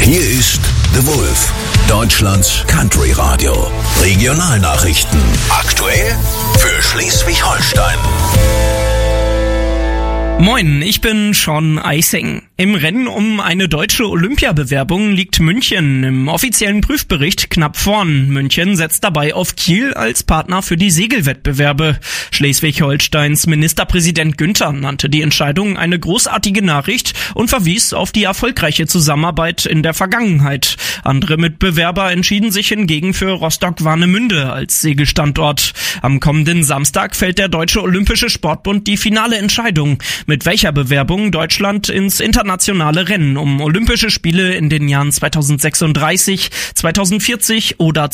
Hier ist The Wolf, Deutschlands Country Radio. Regionalnachrichten. Aktuell für Schleswig-Holstein. Moin, ich bin Sean Eising. Im Rennen um eine deutsche Olympiabewerbung liegt München im offiziellen Prüfbericht knapp vorn. München setzt dabei auf Kiel als Partner für die Segelwettbewerbe. Schleswig-Holsteins Ministerpräsident Günther nannte die Entscheidung eine großartige Nachricht und verwies auf die erfolgreiche Zusammenarbeit in der Vergangenheit. Andere Mitbewerber entschieden sich hingegen für Rostock-Warnemünde als Segelstandort. Am kommenden Samstag fällt der Deutsche Olympische Sportbund die finale Entscheidung, mit welcher Bewerbung Deutschland ins internationale Rennen um Olympische Spiele in den Jahren 2036, 2040 oder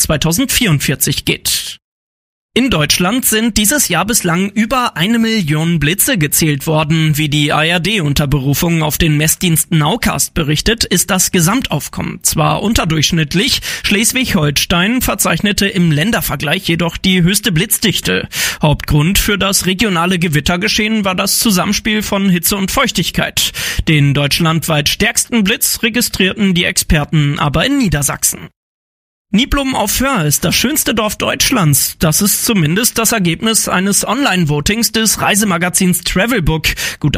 2044 geht. In Deutschland sind dieses Jahr bislang über 1 Million Blitze gezählt worden. Wie die ARD unter Berufung auf den Messdienst Nowcast berichtet, ist das Gesamtaufkommen zwar unterdurchschnittlich, Schleswig-Holstein verzeichnete im Ländervergleich jedoch die höchste Blitzdichte. Hauptgrund für das regionale Gewittergeschehen war das Zusammenspiel von Hitze und Feuchtigkeit. Den deutschlandweit stärksten Blitz registrierten die Experten aber in Niedersachsen. Niblum auf Föhr ist das schönste Dorf Deutschlands. Das ist zumindest das Ergebnis eines Online-Votings des Reisemagazins Travelbook. Gut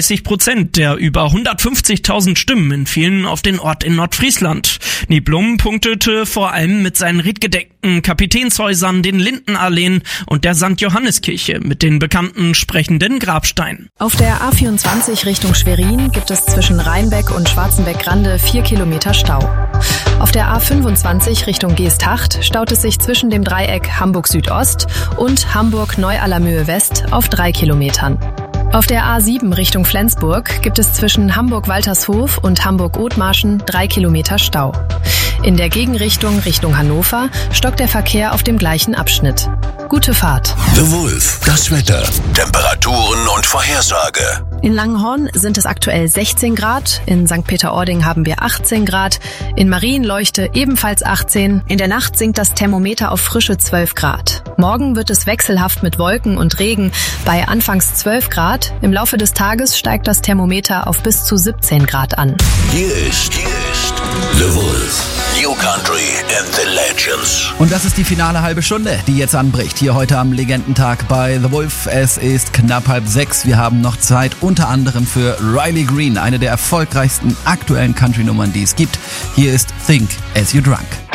31% der über 150.000 Stimmen entfielen auf den Ort in Nordfriesland. Niblum punktete vor allem mit seinen redgedeckten Kapitänshäusern, den Lindenalleen und der St. Johanniskirche mit den bekannten sprechenden Grabsteinen. Auf der A24 Richtung Schwerin gibt es zwischen Rheinbeck und Schwarzenbeck-Grande 4 Kilometer Stau. Auf der A25 Richtung Geesthacht staut es sich zwischen dem Dreieck Hamburg Südost und Hamburg Neu-Allermöhe West auf 3 Kilometern. Auf der A7 Richtung Flensburg gibt es zwischen Hamburg-Waltershof und Hamburg-Othmarschen 3 Kilometer Stau. In der Gegenrichtung Richtung Hannover stockt der Verkehr auf dem gleichen Abschnitt. Gute Fahrt. The Wolf, das Wetter, Temperaturen und Vorhersage. In Langenhorn sind es aktuell 16 Grad, in St. Peter-Ording haben wir 18 Grad, in Marienleuchte ebenfalls 18. In der Nacht sinkt das Thermometer auf frische 12 Grad. Morgen wird es wechselhaft mit Wolken und Regen bei anfangs 12 Grad. Im Laufe des Tages steigt das Thermometer auf bis zu 17 Grad an. Hier ist The Wolf, New Country and the Legends. Und das ist die finale halbe Stunde, die jetzt anbricht. Hier heute am Legendentag bei The Wolf. Es ist knapp 5:30. Wir haben noch Zeit, unter anderem für Riley Green, eine der erfolgreichsten aktuellen Country-Nummern, die es gibt. Hier ist Think As You Drunk.